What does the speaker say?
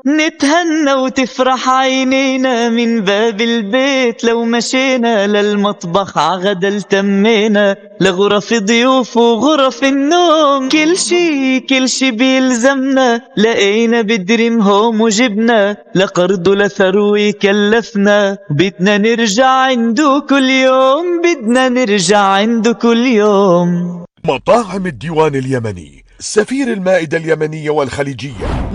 نتهنى وتفرح عينينا من باب البيت، لو مشينا للمطبخ عغدا التمينا، لغرف ضيوف وغرف النوم، كل شي بيلزمنا لقينا بدريم هوم وجبنا، لقرض لثروي كلفنا، بدنا نرجع عنده كل يوم، بدنا نرجع عنده كل يوم. مطاعم الديوان اليمني، سفير المائدة اليمنية والخليجية.